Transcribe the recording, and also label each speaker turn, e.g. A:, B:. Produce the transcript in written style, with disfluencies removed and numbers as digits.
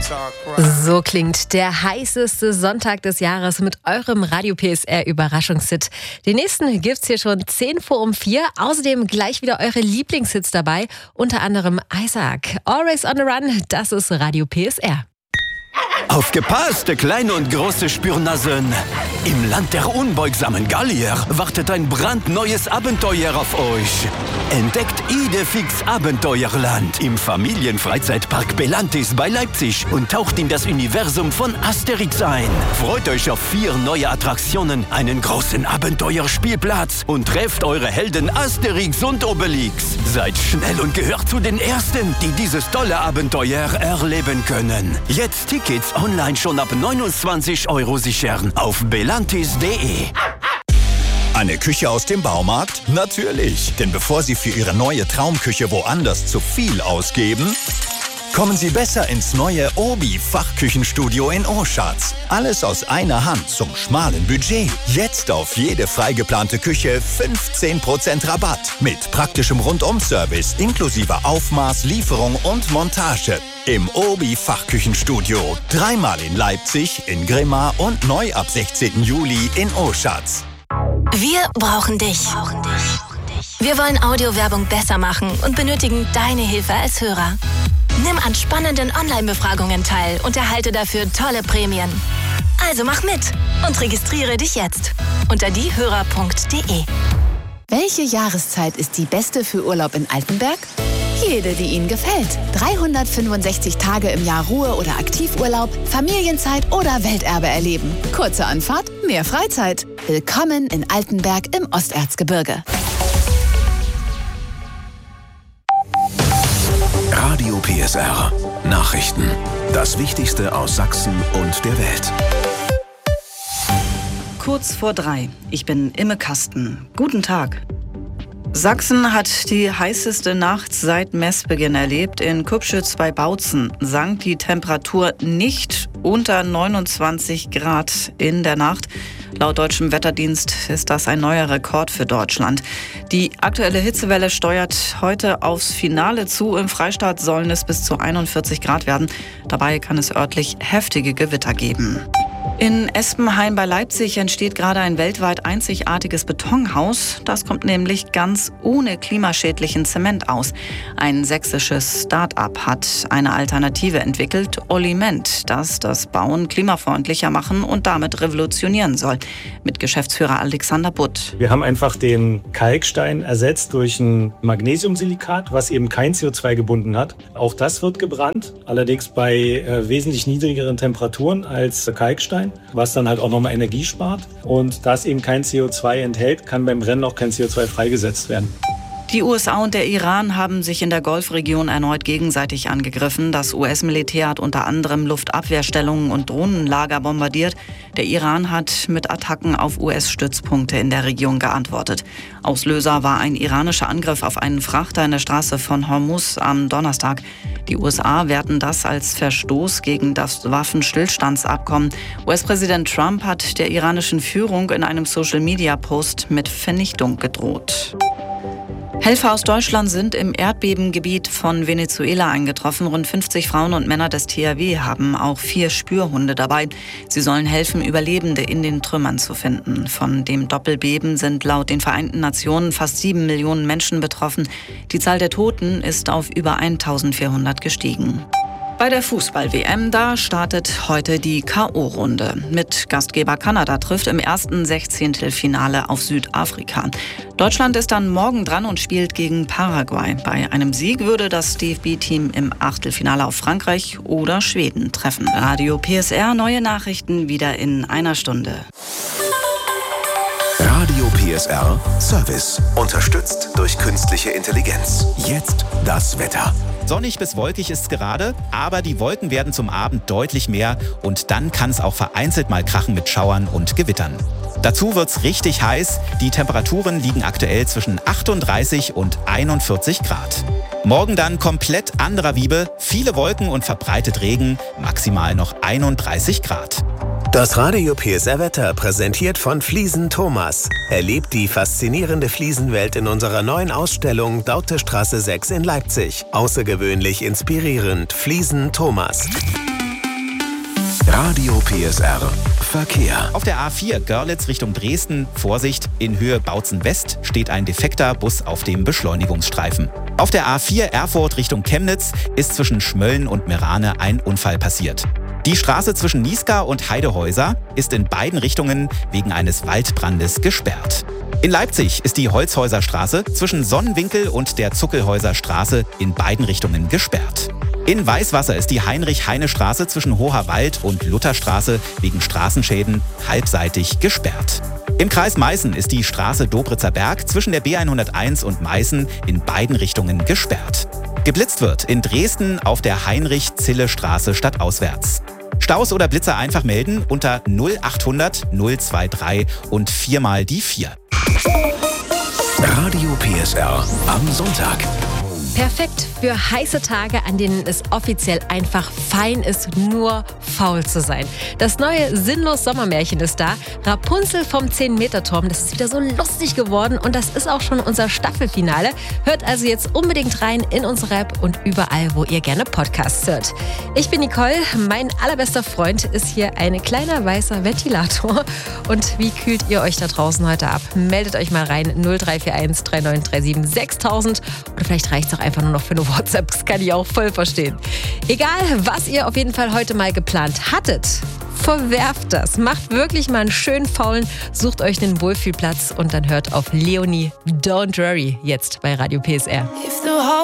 A: So klingt der heißeste Sonntag des Jahres mit eurem Radio PSR Überraschungshit. Den nächsten gibt's hier schon 4:10. Außerdem gleich wieder eure Lieblingshits dabei, unter anderem Isaac. Always on the Run, das ist Radio PSR.
B: Aufgepasst, kleine und große Spürnasen! Im Land der unbeugsamen Gallier wartet ein brandneues Abenteuer auf euch. Entdeckt Idefix Abenteuerland im Familienfreizeitpark Belantis bei Leipzig und taucht in das Universum von Asterix ein. Freut euch auf 4 neue Attraktionen, einen großen Abenteuerspielplatz und trefft eure Helden Asterix und Obelix. Seid schnell und gehört zu den Ersten, die dieses tolle Abenteuer erleben können. Jetzt Tickets online schon ab 29 € sichern auf belantis.de.
C: Eine Küche aus dem Baumarkt? Natürlich, denn bevor Sie für Ihre neue Traumküche woanders zu viel ausgeben, kommen Sie besser ins neue Obi-Fachküchenstudio in Oschatz. Alles aus einer Hand zum schmalen Budget. Jetzt auf jede freigeplante Küche 15% Rabatt. Mit praktischem Rundum-Service inklusive Aufmaß, Lieferung und Montage. Im Obi-Fachküchenstudio. 3-mal in Leipzig, in Grimma und neu ab 16. Juli in Oschatz.
D: Wir brauchen dich. Wir wollen Audiowerbung besser machen und benötigen deine Hilfe als Hörer. Nimm an spannenden Online-Befragungen teil und erhalte dafür tolle Prämien. Also mach mit und registriere dich jetzt unter diehörer.de.
E: Welche Jahreszeit ist die beste für Urlaub in Altenberg? Jede, die Ihnen gefällt. 365 Tage im Jahr Ruhe- oder Aktivurlaub, Familienzeit oder Welterbe erleben. Kurze Anfahrt, mehr Freizeit. Willkommen in Altenberg im Osterzgebirge.
F: Radio PSR. Nachrichten. Das Wichtigste aus Sachsen und der Welt.
G: Kurz vor 3. Ich bin Imme Kasten. Guten Tag. Sachsen hat die heißeste Nacht seit Messbeginn erlebt. In Kupschütz bei Bautzen sank die Temperatur nicht unter 29 Grad in der Nacht. Laut deutschem Wetterdienst ist das ein neuer Rekord für Deutschland. Die aktuelle Hitzewelle steuert heute aufs Finale zu. Im Freistaat sollen es bis zu 41 Grad werden. Dabei kann es örtlich heftige Gewitter geben. In Espenhain bei Leipzig entsteht gerade ein weltweit einzigartiges Betonhaus. Das kommt nämlich ganz ohne klimaschädlichen Zement aus. Ein sächsisches Start-up hat eine Alternative entwickelt, Oliment, das das Bauen klimafreundlicher machen und damit revolutionieren soll. Mit Geschäftsführer Alexander Butt.
H: Wir haben einfach den Kalkstein ersetzt durch ein Magnesiumsilikat, was eben kein CO2 gebunden hat. Auch das wird gebrannt, allerdings bei wesentlich niedrigeren Temperaturen als Kalkstein, was dann halt auch nochmal Energie spart. Und da es eben kein CO2 enthält, kann beim Brennen auch kein CO2 freigesetzt werden.
G: Die USA und der Iran haben sich in der Golfregion erneut gegenseitig angegriffen. Das US-Militär hat unter anderem Luftabwehrstellungen und Drohnenlager bombardiert. Der Iran hat mit Attacken auf US-Stützpunkte in der Region geantwortet. Auslöser war ein iranischer Angriff auf einen Frachter in der Straße von Hormuz am Donnerstag. Die USA werten das als Verstoß gegen das Waffenstillstandsabkommen. US-Präsident Trump hat der iranischen Führung in einem Social-Media-Post mit Vernichtung gedroht. Helfer aus Deutschland sind im Erdbebengebiet von Venezuela eingetroffen. Rund 50 Frauen und Männer des THW haben auch 4 Spürhunde dabei. Sie sollen helfen, Überlebende in den Trümmern zu finden. Von dem Doppelbeben sind laut den Vereinten Nationen fast 7 Millionen Menschen betroffen. Die Zahl der Toten ist auf über 1400 gestiegen. Bei der Fußball-WM, da startet heute die K.O.-Runde. Mit Gastgeber Kanada trifft im ersten 16. auf Südafrika. Deutschland ist dann morgen dran und spielt gegen Paraguay. Bei einem Sieg würde das DFB-Team im Achtelfinale auf Frankreich oder Schweden treffen. Radio PSR, neue Nachrichten wieder in einer Stunde.
F: Radio PSR Service. Unterstützt durch künstliche Intelligenz. Jetzt das Wetter.
I: Sonnig bis wolkig ist es gerade, aber die Wolken werden zum Abend deutlich mehr und dann kann es auch vereinzelt mal krachen mit Schauern und Gewittern. Dazu wird's richtig heiß. Die Temperaturen liegen aktuell zwischen 38 und 41 Grad. Morgen dann komplett anderer Wiebe, viele Wolken und verbreitet Regen, maximal noch 31 Grad.
F: Das Radio PSR Wetter präsentiert von Fliesen Thomas. Erlebt die faszinierende Fliesenwelt in unserer neuen Ausstellung Dautestraße 6 in Leipzig. Außergewöhnlich inspirierend. Fliesen Thomas.
B: Radio PSR Verkehr.
I: Auf der A4 Görlitz Richtung Dresden, Vorsicht, in Höhe Bautzen West steht ein defekter Bus auf dem Beschleunigungsstreifen. Auf der A4 Erfurt Richtung Chemnitz ist zwischen Schmölln und Merane ein Unfall passiert. Die Straße zwischen Niesgar und Heidehäuser ist in beiden Richtungen wegen eines Waldbrandes gesperrt. In Leipzig ist die Holzhäuser Straße zwischen Sonnenwinkel und der Zuckelhäuser Straße in beiden Richtungen gesperrt. In Weißwasser ist die Heinrich-Heine-Straße zwischen Hoherwald und Lutherstraße wegen Straßenschäden halbseitig gesperrt. Im Kreis Meißen ist die Straße Dobritzer Berg zwischen der B101 und Meißen in beiden Richtungen gesperrt. Geblitzt wird in Dresden auf der Heinrich-Zille-Straße stadtauswärts. Staus oder Blitzer einfach melden unter 0800 023 und 4 mal die 4.
B: Radio PSR am Sonntag.
A: Perfekt für heiße Tage, an denen es offiziell einfach fein ist, nur faul zu sein. Das neue sinnlos Sommermärchen ist da. Rapunzel vom 10-Meter-Turm. Das ist wieder so lustig geworden und das ist auch schon unser Staffelfinale. Hört also jetzt unbedingt rein in unsere App und überall, wo ihr gerne Podcasts hört. Ich bin Nicole. Mein allerbester Freund ist hier ein kleiner weißer Ventilator. Und wie kühlt ihr euch da draußen heute ab? Meldet euch mal rein 0341 3937 6000 oder vielleicht reicht es auch einfach nur noch für eine WhatsApp. Das kann ich auch voll verstehen. Egal, was ihr auf jeden Fall heute mal geplant hattet, verwerft das. Macht wirklich mal einen schönen faulen, sucht euch einen Wohlfühlplatz und dann hört auf Leonie Don't Worry jetzt bei Radio PSR.